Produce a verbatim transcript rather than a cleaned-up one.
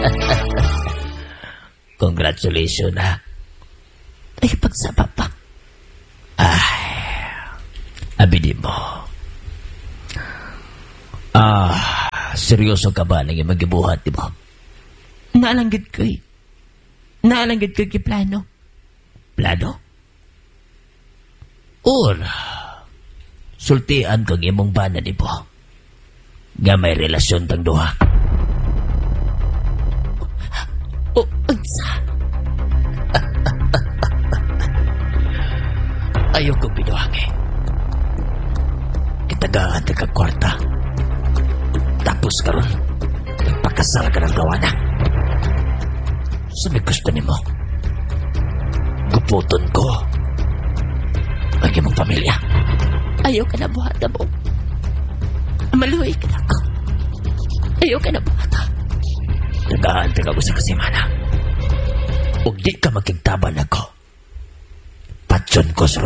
Congratulations, ha? Ay, pagsaba pa. Ay, abidi mo. Ah, seryoso ka ba nang magibuhat, di ba? Naalanggit ko eh. Naalanggit ko ki plano. Plano? Or, sultian kang imong bana, di ba? Nga may relasyon tang duha. O, agsa. Ayaw kong binuhagi. Kitagaan ka kwarta. Tapos karon, nagpakasal ka ng gawa na. Sabi gusto ni mo, guputon ko ang iyong pamilya. Ayaw ka na buhata mo. Maluhay ka na ako. Ayaw ka na buhata. Nag-aantay ka ko sa kasimana. Huwag di ka magkigtaban ako. Patson ko sa